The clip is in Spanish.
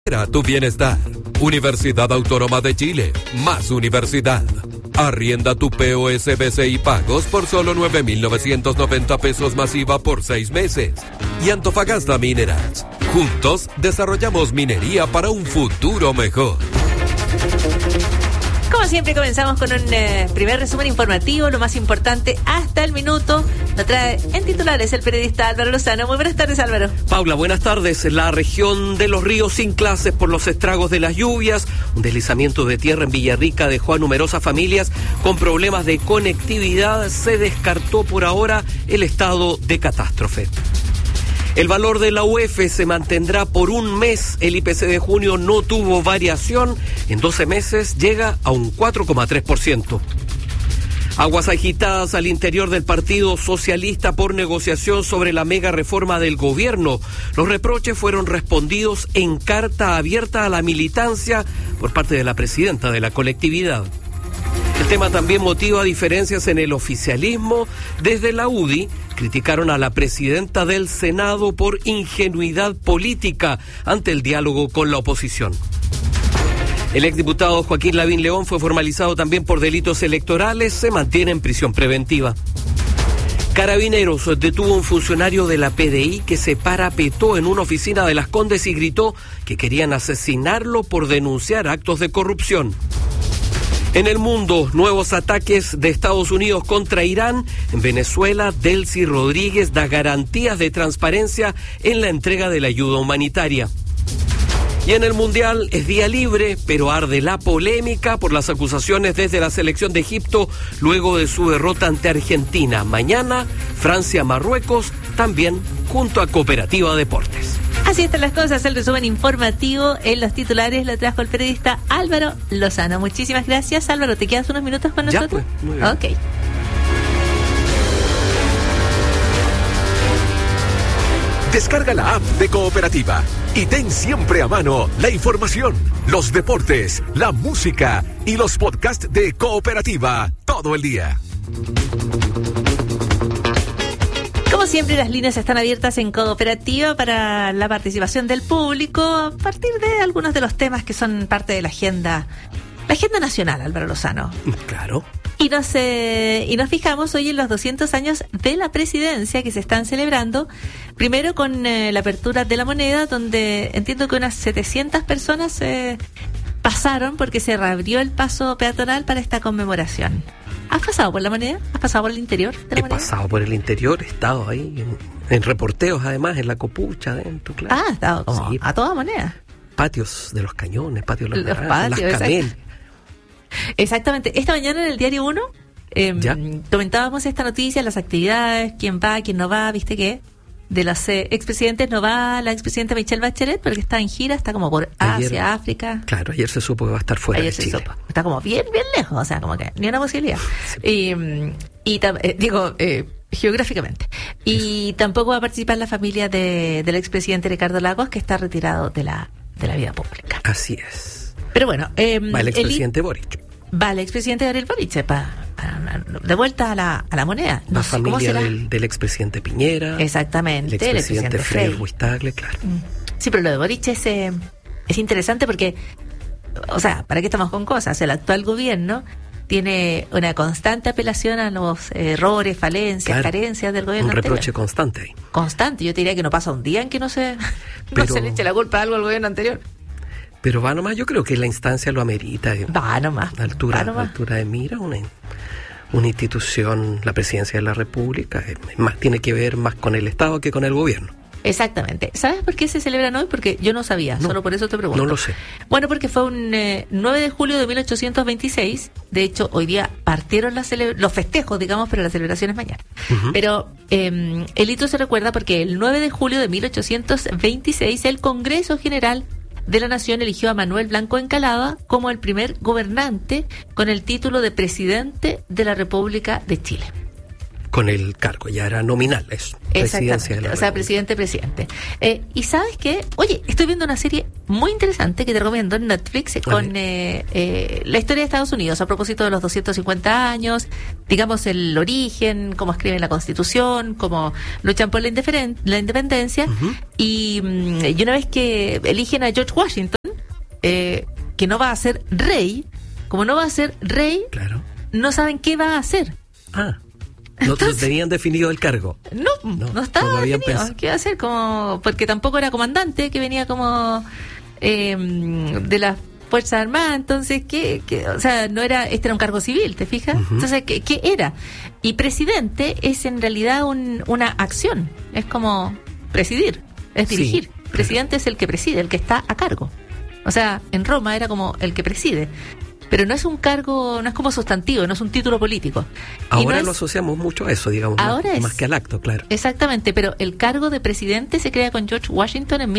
A tu bienestar. Universidad Autónoma de Chile. Más universidad. Arrienda tu POSBC y pagos por solo 9,990 pesos masiva por 6 meses. Y Antofagasta Minerals. Juntos desarrollamos minería para un futuro mejor. Como siempre, comenzamos con un primer resumen informativo, lo más importante hasta el minuto. Lo trae en titulares el periodista Álvaro Lozano. Muy buenas tardes, Álvaro. Paula, buenas tardes. La región de Los Ríos sin clases por los estragos de las lluvias. Un deslizamiento de tierra en Villarrica dejó a numerosas familias con problemas de conectividad. Se descartó por ahora el estado de catástrofe. El valor de la UF se mantendrá por un mes. El IPC de junio no tuvo variación. En 12 meses llega a un 4,3%. Aguas agitadas al interior del Partido Socialista por negociación sobre la mega reforma del gobierno. Los reproches fueron respondidos en carta abierta a la militancia por parte de la presidenta de la colectividad. El tema también motiva diferencias en el oficialismo. Desde la UDI criticaron a la presidenta del Senado por ingenuidad política ante el diálogo con la oposición. El exdiputado Joaquín Lavín León fue formalizado también por delitos electorales. Se mantiene en prisión preventiva. Carabineros detuvo a un funcionario de la PDI que se parapetó en una oficina de Las Condes y gritó que querían asesinarlo por denunciar actos de corrupción. En el mundo, nuevos ataques de Estados Unidos contra Irán. En Venezuela, Delcy Rodríguez da garantías de transparencia en la entrega de la ayuda humanitaria. Y en el Mundial es día libre, pero arde la polémica por las acusaciones desde la selección de Egipto luego de su derrota ante Argentina. Mañana, Francia-Marruecos, también junto a Cooperativa Deportes. Así están las cosas, el resumen informativo en los titulares lo trajo el periodista Álvaro Lozano. Muchísimas gracias, Álvaro. ¿Te quedas unos minutos con nosotros? Ya, pues, muy bien. Ok. Descarga la app de Cooperativa y ten siempre a mano la información, los deportes, la música y los podcasts de Cooperativa todo el día. Como siempre, las líneas están abiertas en Cooperativa para la participación del público a partir de algunos de los temas que son parte de la agenda nacional, Álvaro Lozano. Claro. Y nos fijamos hoy en los 200 años de la presidencia que se están celebrando, primero con la apertura de la Moneda, donde entiendo que unas 700 personas pasaron porque se reabrió el paso peatonal para esta conmemoración. ¿Has pasado por la Moneda? ¿Has pasado por el interior de la Moneda? He pasado por el interior, he estado ahí en reporteos además, en la copucha adentro, claro. Ah, has estado como sí, a toda Moneda. Patios de los cañones, patios de Los las patios, Camel. Exactamente. Esta mañana en el Diario 1 comentábamos esta noticia, las actividades, quién va, quién no va, viste que de los expresidentes no va la expresidenta Michelle Bachelet porque está en gira, está como por Asia, África. Claro, ayer se supo que va a estar fuera de Chile. Está como bien lejos, o sea, como que ni una posibilidad. Sí. Geográficamente. Y tampoco va a participar la familia del expresidente Ricardo Lagos, que está retirado de la vida pública. Así es. Pero bueno, va el expresidente Boric. Va el expresidente Gabriel Boric de vuelta a la Moneda. La familia del expresidente Piñera. Exactamente. El expresidente Frei Ruiz-Tagle, claro. Sí, pero lo de Boric es interesante porque, o sea, ¿para qué estamos con cosas? El actual gobierno tiene una constante apelación a los errores, falencias, carencias del gobierno anterior. Un reproche constante ahí. Constante. Yo te diría que no pasa un día en que no se le eche la culpa a algo al gobierno anterior. Pero va nomás, yo creo que la instancia lo amerita. Va nomás. A altura de mira, una institución, la presidencia de la República, tiene que ver más con el Estado que con el gobierno. Exactamente. ¿Sabes por qué se celebran hoy? Porque yo no sabía, solo por eso te pregunto. No lo sé. Bueno, porque fue un 9 de julio de 1826. De hecho, hoy día partieron los festejos, digamos, pero la celebración es mañana. Uh-huh. Pero el hito se recuerda porque el 9 de julio de 1826 el Congreso General de la Nación eligió a Manuel Blanco Encalada como el primer gobernante con el título de presidente de la República de Chile. con el cargo, ya era nominal eso. Presidencia de la República. Presidente. Y ¿sabes qué? Oye, estoy viendo una serie muy interesante que te recomiendo en Netflix con la historia de Estados Unidos a propósito de los 250 años, digamos el origen, cómo escriben la Constitución, cómo luchan por la independencia. Y una vez que eligen a George Washington, que no va a ser rey, como no va a ser rey, claro, no saben qué va a hacer. No tenían definido el cargo. No estaba definido. ¿Qué va a hacer? Porque tampoco era comandante, que venía como de las Fuerzas Armadas. Entonces, o sea, no era, este era un cargo civil, ¿te fijas? Entonces, ¿qué era? Y presidente es en realidad una acción. Es como presidir, es dirigir. Sí, presidente es el que preside, el que está a cargo. O sea, en Roma era como el que preside. Pero no es un cargo, no es como sustantivo, no es un título político. Ahora lo asociamos mucho a eso, digamos, ahora más que al acto, claro. Exactamente, pero el cargo de presidente se crea con George Washington en